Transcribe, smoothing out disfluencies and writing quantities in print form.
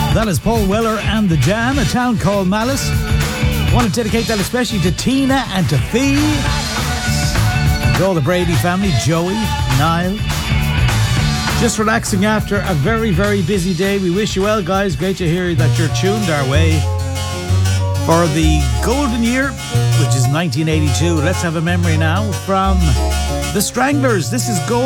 That is Paul Weller and the Jam, A Town Called Malice. Want to dedicate that especially to Tina and to Fee, to all the Brady family, Joey, Niall. Just relaxing after a very, very busy day. We wish you well, guys. Great to hear that you're tuned our way for the golden year, which is 1982. Let's have a memory now from the Stranglers. This is Gold.